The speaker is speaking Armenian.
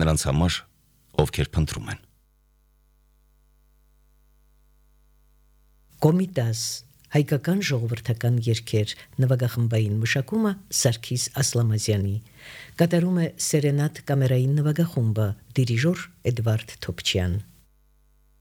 նրանց համար, ովքեր փնտրում են։ Կոմիտաս հայկական ժողովրդական երգեր նվագախմբային մշակումը Սարգիս Ասլամազյանի, կատարում է Սերենատ կամերային նվագախումբը, դիրիժոր Էդվարդ Թոփչյան։